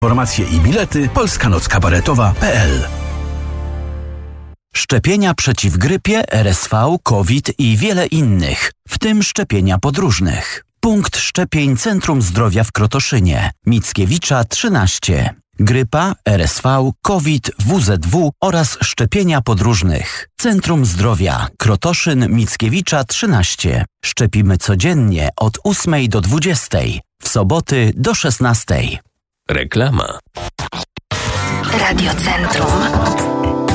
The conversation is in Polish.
Informacje i bilety polskanockabaretowa.pl. Szczepienia przeciw grypie, RSV, COVID i wiele innych, w tym szczepienia podróżnych. Punkt szczepień Centrum Zdrowia w Krotoszynie, Mickiewicza 13. Grypa, RSV, COVID, WZW oraz szczepienia podróżnych. Centrum Zdrowia, Krotoszyn, Mickiewicza 13. Szczepimy codziennie od 8 do 20, w soboty do 16. Reklama. Radio Centrum.